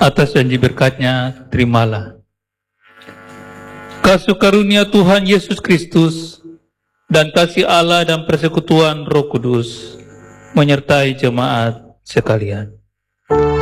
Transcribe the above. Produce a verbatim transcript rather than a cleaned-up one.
Atas janji berkat-Nya, terimalah. Kasih karunia Tuhan Yesus Kristus dan kasih Allah dan persekutuan Roh Kudus menyertai jemaat sekalian.